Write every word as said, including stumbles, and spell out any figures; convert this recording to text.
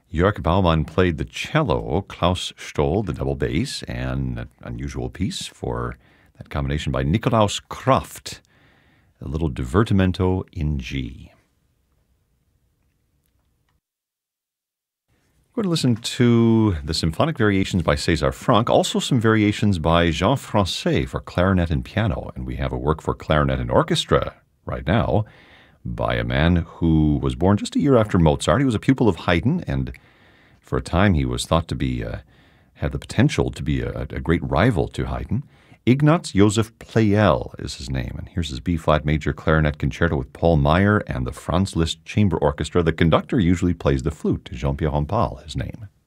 Jörg Baumann played the cello, Klaus Stoll the double bass, and an unusual piece for that combination by Nikolaus Kraft, a little divertimento in G. We're going to listen to the symphonic variations by César Franck, also some variations by Jean Francais for clarinet and piano, and we have a work for clarinet and orchestra right now by a man who was born just a year after Mozart. He was a pupil of Haydn, and for a time he was thought to be, uh, had the potential to be a, a great rival to Haydn. Ignaz Josef Pleyel is his name, and here's his B-flat major clarinet concerto with Paul Meyer and the Franz Liszt Chamber Orchestra. The conductor usually plays the flute, Jean-Pierre Rampal, his name.